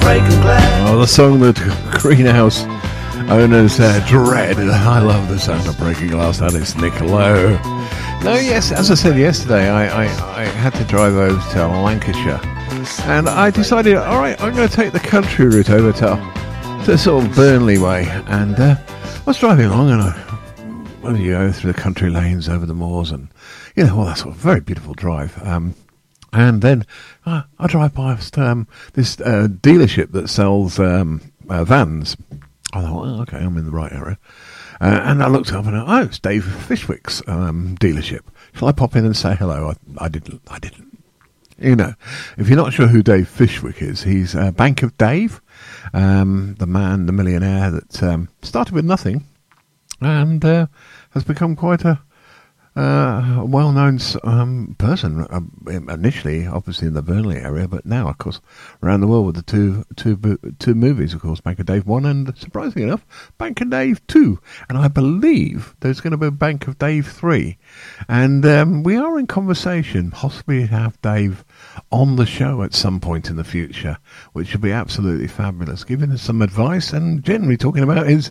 breaking glass. Oh, the song that Greenhouse owners dread. I love the sound of breaking glass, and it's Nick Lowe. No, yes, as I said yesterday, I had to drive over to Lancashire, and I decided, all right, I'm going to take the country route over to sort of Burnley way, and I was driving along, and you go through the country lanes, over the moors, and all that sort of very beautiful drive. And then I drive past this dealership that sells vans. I thought, well, okay, I'm in the right area. And I looked up and it's Dave Fishwick's dealership. Shall I pop in and say hello? I didn't. If you're not sure who Dave Fishwick is, he's Bank of Dave, the millionaire that started with nothing and has become quite a well-known person, initially, obviously in the Burnley area, but now, of course, around the world with the two movies, of course, Bank of Dave 1 and, surprisingly enough, Bank of Dave 2. And I believe there's going to be a Bank of Dave 3. And we are in conversation, possibly have Dave on the show at some point in the future, which would be absolutely fabulous, giving us some advice and generally talking about his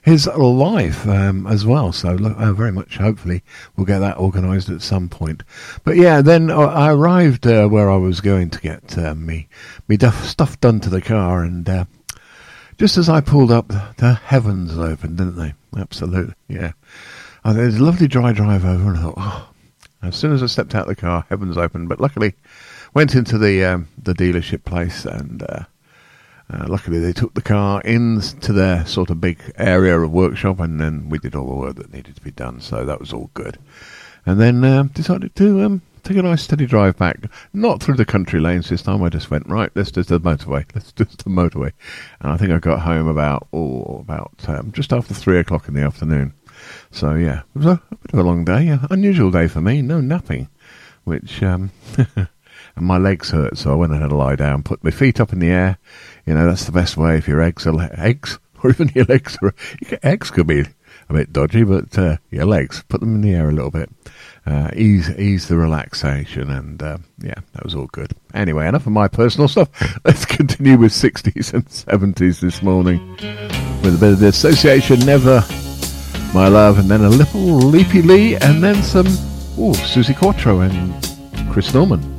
life as well. So very much, hopefully, we'll get that organised at some point. But yeah, then I arrived where I was going to get me stuff done to the car, and just as I pulled up, the heavens opened, didn't they? Absolutely, yeah. There's a lovely dry drive over, and I thought, as soon as I stepped out of the car, heavens opened. But luckily, went into the dealership place, and luckily they took the car into their sort of big area of workshop, and then we did all the work that needed to be done, so that was all good. And then decided to take a nice steady drive back, not through the country lanes this time. I just went, right, let's do the motorway. And I think I got home about just after 3 o'clock in the afternoon. So yeah, it was a bit of a long day, unusual day for me, no napping, which and my legs hurt, so I went ahead to lie down, put my feet up in the air. That's the best way if your eggs, or even your legs eggs could be a bit dodgy, but your legs, put them in the air a little bit, ease the relaxation, and that was all good. Anyway, enough of my personal stuff. Let's continue with 60s and 70s this morning with a bit of the Association Never, My Love, and then a little Leapy Lee, and then some Susie Quattro and Chris Norman.